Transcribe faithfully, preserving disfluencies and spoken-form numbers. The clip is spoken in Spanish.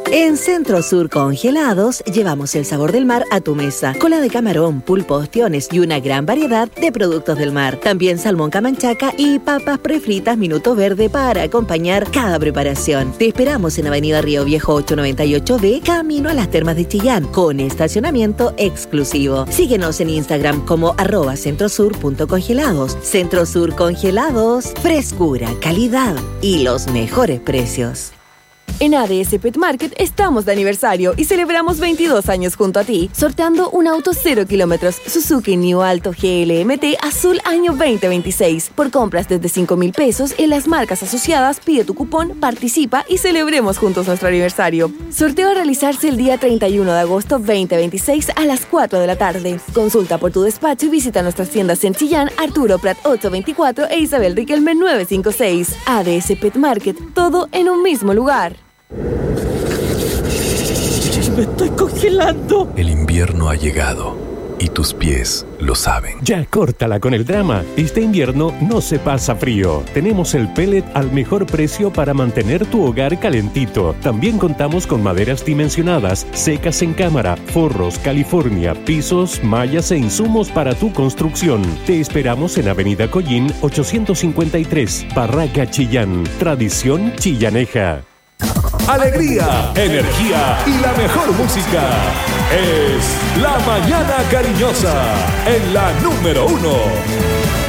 En Centro Sur Congelados llevamos el sabor del mar a tu mesa. Cola de camarón, pulpo, ostiones y una gran variedad de productos del mar. También salmón camanchaca y papas prefritas Minuto Verde para acompañar cada preparación. Te esperamos en Avenida Río Viejo ochocientos noventa y ocho B, camino a las Termas de Chillán, con estacionamiento exclusivo. Síguenos en Instagram como arroba centrosur.congelados. Centro Sur Congelados, frescura, calidad y los mejores precios. En A D S Pet Market estamos de aniversario y celebramos veintidós años junto a ti, sorteando un auto cero kilómetros Suzuki New Alto G L M T azul año veinte veintiséis. Por compras desde cinco mil pesos en las marcas asociadas, pide tu cupón, participa y celebremos juntos nuestro aniversario. Sorteo a realizarse el día treinta y uno de agosto veinte veintiséis a las cuatro de la tarde. Consulta por tu despacho y visita nuestras tiendas en Chillán, Arturo Prat ochocientos veinticuatro e Isabel Riquelme novecientos cincuenta y seis. A D S Pet Market, todo en un mismo lugar. ¡Me estoy congelando! El invierno ha llegado y tus pies lo saben. Ya córtala con el drama. Este invierno no se pasa frío. Tenemos el pellet al mejor precio para mantener tu hogar calentito. También contamos con maderas dimensionadas, secas en cámara, forros, California, pisos, mallas e insumos para tu construcción. Te esperamos en Avenida Collín ochocientos cincuenta y tres, Barraca Chillán. Tradición chillaneja. Alegría, energía y la mejor música. Es La Mañana Cariñosa en la número uno.